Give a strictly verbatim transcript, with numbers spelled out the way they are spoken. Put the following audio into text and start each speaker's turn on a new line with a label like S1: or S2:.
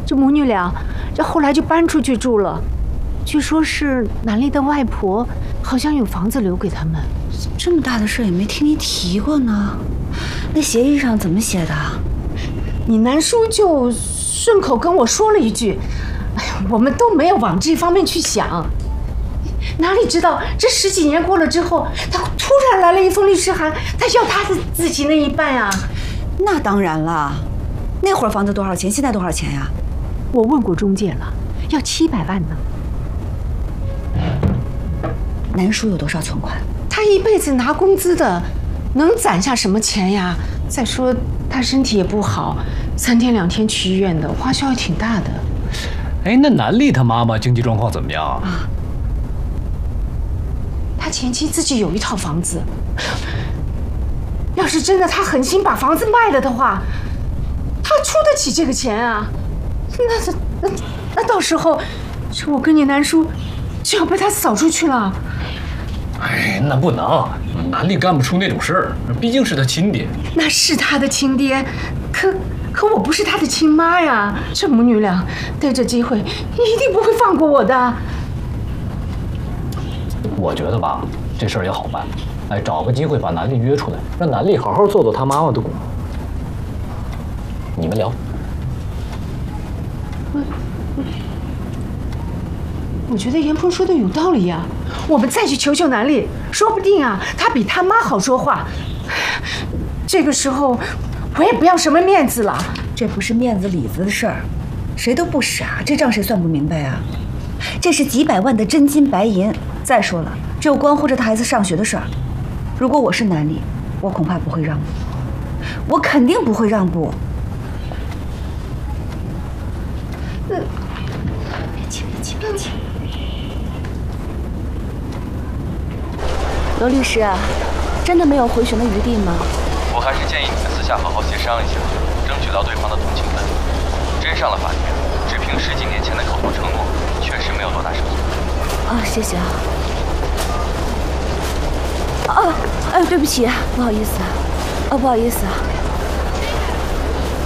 S1: 这母女俩，这后来就搬出去住了。据说是南丽的外婆，好像有房子留给他们。
S2: 这么大的事也没听你提过呢。那协议上怎么写的？
S1: 你南叔就顺口跟我说了一句：“哎呀，我们都没有往这方面去想。”哪里知道这十几年过了之后，他突然来了一封律师函，他要他的自己那一半啊。
S2: 那当然了，那会儿房子多少钱？现在多少钱呀？
S1: 我问过中介了，要七百万呢。
S2: 南叔有多少存款？
S1: 他一辈子拿工资的，能攒下什么钱呀？再说他身体也不好，三天两天去医院的，花销也挺大的。
S3: 哎，那南丽他妈妈经济状况怎么样啊？
S1: 啊，他前妻自己有一套房子，要是真的他狠心把房子卖了的话，他出得起这个钱啊？那那那到时候，是我跟你南叔就要被他扫出去了。
S3: 哎，那不能，南丽干不出那种事儿，毕竟是他亲爹。
S1: 那是他的亲爹，可可我不是他的亲妈呀！这母女俩逮着机会，一定不会放过我的。
S3: 我觉得吧，这事儿也好办，哎，找个机会把南丽约出来，让南丽好好做做她妈妈的股。你们聊。
S1: 我我我觉得严鹏说的有道理呀，我们再去求求南丽，说不定啊，她比她妈好说话。这个时候，我也不要什么面子了。
S2: 这不是面子里子的事儿，谁都不傻，这账谁算不明白啊？这是几百万的真金白银。再说了，这又关乎着他孩子上学的事儿。如果我是南丽，我恐怕不会让步，我肯定不会让步。
S1: 呃，
S2: 别急，别急，别急。罗律师，真的没有回旋的余地吗？
S4: 我还是建议你们私下好好协商一下，争取到对方的同情分。真上了法庭，只凭十几年前的口头承诺，确实没有多大胜算。
S2: 啊，谢谢啊。啊，哎，对不起，不好意思，啊，不好意思啊。